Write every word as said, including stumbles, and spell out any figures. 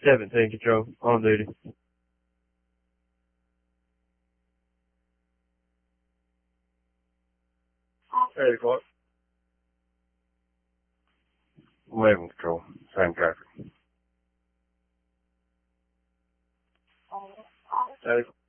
seventeen control, on duty. eight o'clock. eleven control, same traffic. eight